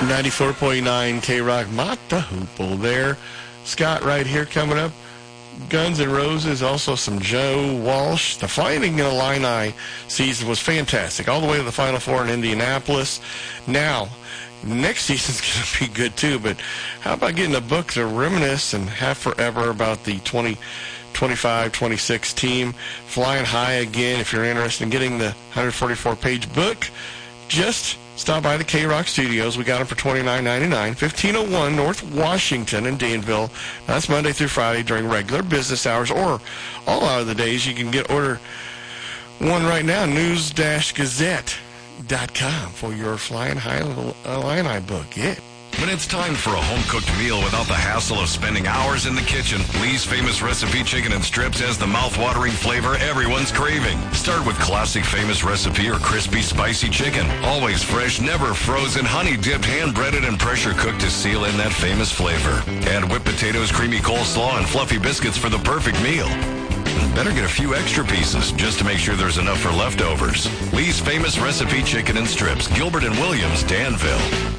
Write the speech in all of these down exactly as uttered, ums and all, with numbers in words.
ninety-four point nine K-Rock, Mata Hoople there. Scott right here coming up. Guns N' Roses, also some Joe Walsh. The Fighting Illini season was fantastic, all the way to the Final Four in Indianapolis. Now, next season's going to be good too, but how about getting a book to reminisce and have forever about the twenty twenty-five twenty-six team flying high again? If you're interested in getting the one forty-four page book, just stop by the K-Rock Studios. We got them for twenty-nine ninety-nine, fifteen oh one North Washington in Danville. That's Monday through Friday during regular business hours or all hour of the days. You can get order one right now, news gazette dot com, for your Flying High Illini book. Yeah. When it's time for a home-cooked meal without the hassle of spending hours in the kitchen, Lee's Famous Recipe Chicken and Strips has the mouth-watering flavor everyone's craving. Start with classic Famous Recipe or crispy, spicy chicken. Always fresh, never frozen, honey-dipped, hand-breaded, and pressure-cooked to seal in that famous flavor. Add whipped potatoes, creamy coleslaw, and fluffy biscuits for the perfect meal. Better get a few extra pieces just to make sure there's enough for leftovers. Lee's Famous Recipe Chicken and Strips, Gilbert and Williams, Danville.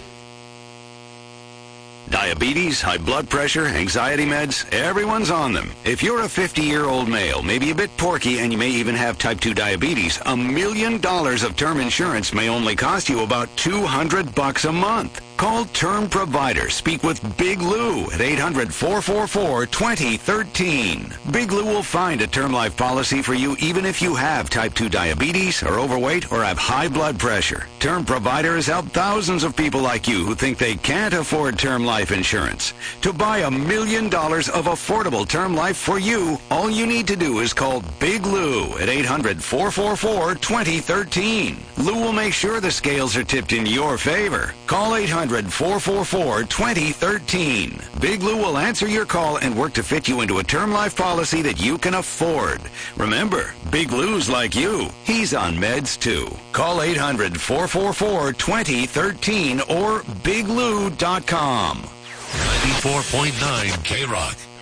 Diabetes, high blood pressure, anxiety meds, everyone's on them. If you're a fifty-year-old male, maybe a bit porky, and you may even have type two diabetes, a million dollars of term insurance may only cost you about two hundred bucks a month. Call Term Provider. Speak with Big Lou at eight hundred, four four four, two oh one three. Big Lou will find a term life policy for you even if you have type two diabetes, are overweight, or have high blood pressure. Term Provider has helped thousands of people like you who think they can't afford term life insurance. To buy a million dollars of affordable term life for you, all you need to do is call Big Lou at eight hundred, four four four, two oh one three. Lou will make sure the scales are tipped in your favor. Call eight hundred, four four four, two oh one three. Big Lou will answer your call and work to fit you into a term life policy that you can afford. Remember, Big Lou's like you. He's on meds too. Call eight hundred, four four four, two oh one three or big lou dot com. ninety-four point nine K-Rock.